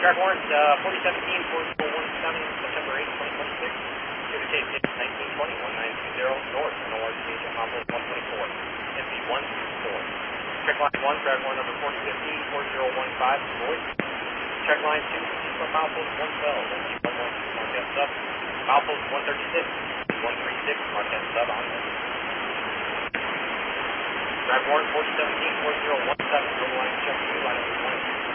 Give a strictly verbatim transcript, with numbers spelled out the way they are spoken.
Track warrant uh, forty seventeen, four zero one seven, September eighth, twenty twenty-six. Sugar Case nineteen twenty, one nine two zero, North, N O R C H at Mount Pleasant one twenty-four, M P one four. Check line one, track warrant number forty fifteen, four zero one five, Boise. Check line two, from Mount Pleasant one twelve, M P one one two, Marquette Sub. Mount Pleasant one thirty-six, one thirty-six, Marquette Sub on this. Track warrant forty seventeen, four zero one seven, Global Line check two, line number one.